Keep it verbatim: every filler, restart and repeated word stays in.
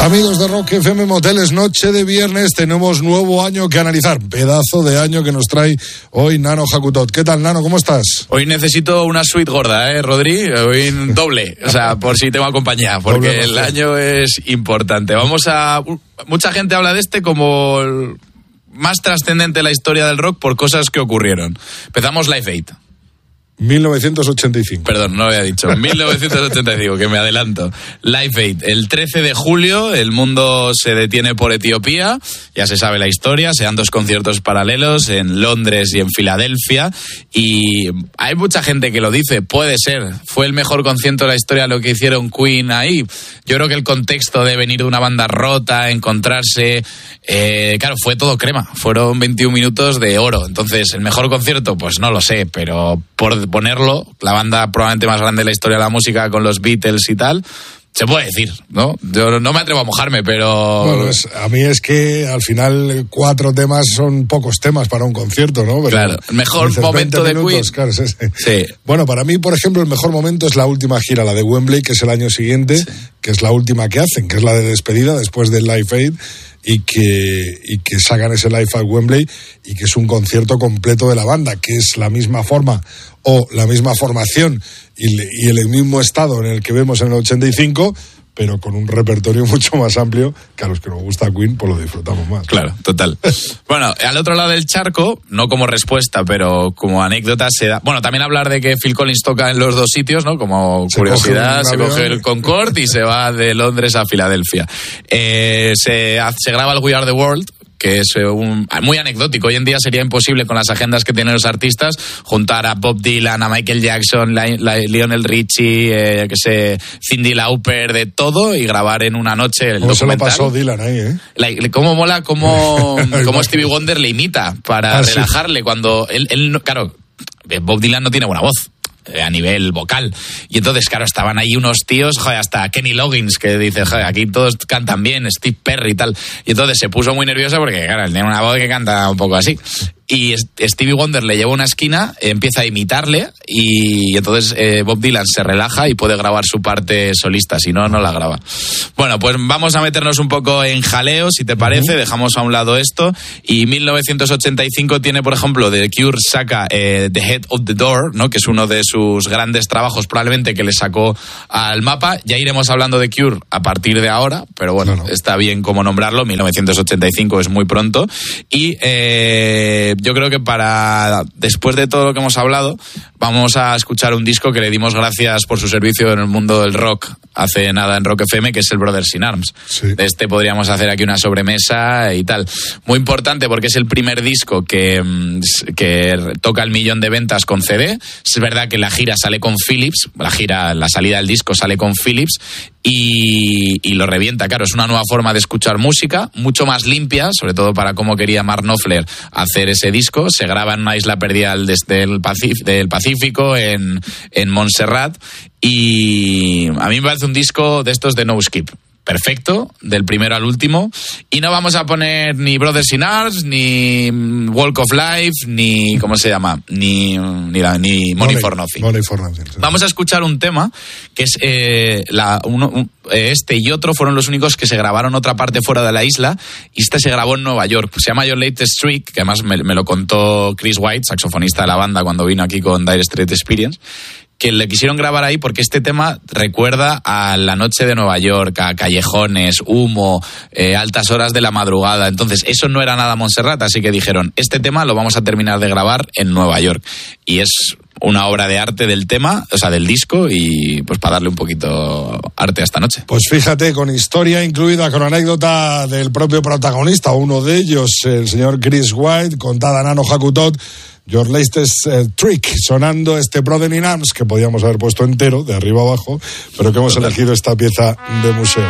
Amigos de Rock F M, Moteles, noche de viernes, tenemos nuevo año que analizar. Pedazo de año que nos trae hoy Nano Jacutot. ¿Qué tal, Nano? ¿Cómo estás? Hoy necesito una suite gorda, ¿eh, Rodri? Hoy doble, o sea, por si tengo compañía, porque el año es importante. Vamos a... Mucha gente habla de este como el más trascendente de la historia del rock por cosas que ocurrieron. Empezamos Live Aid. mil novecientos ochenta y cinco. Perdón, no lo había dicho. mil novecientos ochenta y cinco, que me adelanto. Live Aid. El trece de julio, el mundo se detiene por Etiopía. Ya se sabe la historia. Se dan dos conciertos paralelos en Londres y en Filadelfia. Y hay mucha gente que lo dice. Puede ser. Fue el mejor concierto de la historia lo que hicieron Queen ahí. Yo creo que el contexto de venir de una banda rota, encontrarse... Eh, claro, fue todo crema. Fueron veintiún minutos de oro. Entonces, ¿el mejor concierto? Pues no lo sé, pero por ponerlo, la banda probablemente más grande de la historia de la música con los Beatles y tal, se puede decir, ¿no? Yo no me atrevo a mojarme, pero... Bueno, es, a mí es que al final cuatro temas son pocos temas para un concierto, ¿no? Pero claro, el mejor momento de minutos, Queen. Claro, es ese. Sí. Bueno, para mí, por ejemplo, el mejor momento es la última gira, la de Wembley, que es el año siguiente, sí. que es la última que hacen, que es la de despedida después del Live Aid, y que, y que sacan ese Live at Wembley, y que es un concierto completo de la banda, que es la misma forma o la misma formación y, y el mismo estado en el que vemos en el ochenta y cinco, pero con un repertorio mucho más amplio, que a los que nos gusta Queen, pues lo disfrutamos más. Claro, total. Bueno, al otro lado del charco, no como respuesta, pero como anécdota, se da... Bueno, también hablar de que Phil Collins toca en los dos sitios, ¿no? Como se curiosidad, coge se coge el Concorde y se va de Londres a Filadelfia. Eh, se, se graba el We Are The World, que es un, muy anecdótico. Hoy en día sería imposible, con las agendas que tienen los artistas, juntar a Bob Dylan, a Michael Jackson, la, la, Lionel Richie, eh, que sé, Cyndi Lauper, de todo, y grabar en una noche el ¿Cómo documental. se lo pasó Dylan ahí, eh? La, cómo mola, cómo, cómo Stevie Wonder le imita para ah, relajarle, sí. cuando él, él, claro, Bob Dylan no tiene buena voz a nivel vocal, y entonces claro, estaban ahí unos tíos, joder, hasta Kenny Loggins, que dice, joder, aquí todos cantan bien, Steve Perry y tal, y entonces se puso muy nervioso porque claro, él tiene una voz que canta un poco así, y Stevie Wonder le lleva a una esquina, empieza a imitarle, y entonces eh, Bob Dylan se relaja y puede grabar su parte solista, si no, no la graba. Bueno, pues vamos a meternos un poco en jaleo, si te parece, uh-huh. dejamos a un lado esto, y mil novecientos ochenta y cinco tiene, por ejemplo, The Cure saca eh, The Head of the Door, ¿no? Que es uno de sus grandes trabajos, probablemente, que le sacó al mapa. Ya iremos hablando de Cure a partir de ahora, pero bueno, no, no. está bien como nombrarlo, mil novecientos ochenta y cinco es muy pronto, y eh, yo creo que para después de todo lo que hemos hablado, vamos a escuchar un disco que le dimos gracias por su servicio en el mundo del rock hace nada en Rock F M, que es el Brothers in Arms. Sí. De este podríamos hacer aquí una sobremesa y tal. Muy importante porque es el primer disco que, que toca el millón de ventas con C D. Es verdad que la gira sale con Philips, la gira, la salida del disco sale con Philips, y, y lo revienta. Claro, es una nueva forma de escuchar música, mucho más limpia, sobre todo para cómo quería Mark Knopfler hacer ese disco. Se graba en una isla perdida desde el Pacífico, del Pacífico, en, en Montserrat, y a mí me parece un disco de estos de no skip. Perfecto, del primero al último, y no vamos a poner ni Brothers in Arms, ni Walk of Life, ni ¿cómo se llama? Ni ni, la, ni Money, Money for Nothing. Money for Nothing. Sí. Vamos a escuchar un tema que es eh, la, uno, un, este y otro fueron los únicos que se grabaron otra parte fuera de la isla, y este se grabó en Nueva York. Se llama Your Latest Trick, que además me, me lo contó Chris White, saxofonista de la banda, cuando vino aquí con Dire Straits Experience, que le quisieron grabar ahí porque este tema recuerda a la noche de Nueva York, a callejones, humo, eh, altas horas de la madrugada. Entonces eso no era nada Montserrat, así que dijeron, este tema lo vamos a terminar de grabar en Nueva York. Y es una obra de arte del tema, o sea, del disco, y pues para darle un poquito arte a esta noche. Pues fíjate, con historia incluida, con anécdota del propio protagonista, uno de ellos, el señor Chris White, contada Nano Jacutot, Your Latest uh, Trick, sonando este Brothers in Arms, que podíamos haber puesto entero, de arriba abajo, pero que hemos elegido esta pieza de museo.